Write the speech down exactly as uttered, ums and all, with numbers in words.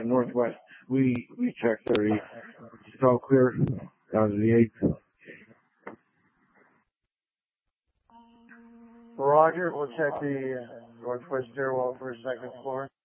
and northwest. We we checked thirty. It's all clear down to the eighth. Roger, we'll check the uh, northwest stairwell for second floor.